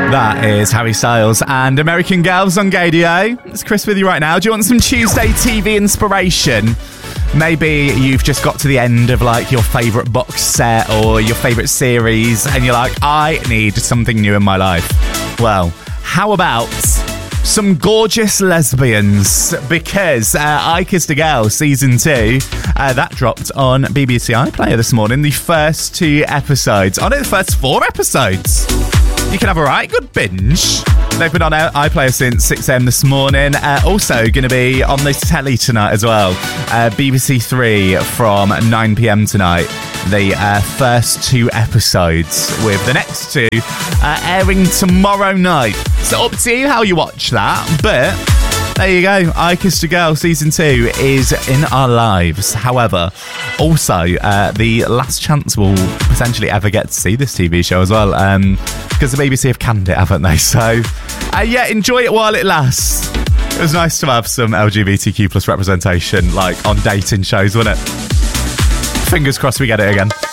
That is Harry Styles and American Girls on Gadio. It's Chris with you right now. Do you want some Tuesday TV inspiration? Maybe you've just got to the end of like your favourite box set or your favourite series and you're like, I need something new in my life. Well, how about some gorgeous lesbians? Because I Kissed a Girl Season 2, that dropped on BBC iPlayer this morning. The first 2 episodes. Oh no, the first 4 episodes. You can have a right good binge. They've been on iPlayer since 6am this morning. Also going to be on the telly tonight as well. BBC 3 from 9pm tonight. The first 2 episodes, with the next 2 airing tomorrow night. So up to you how you watch that. But there you go. I Kissed a Girl Season 2 is in our lives. However, also the last chance we'll potentially ever get to see this TV show as well. Because the BBC have canned it, haven't they? So, yeah, enjoy it while it lasts. It was nice to have some LGBTQ plus representation, like, on dating shows, wasn't it? Fingers crossed we get it again.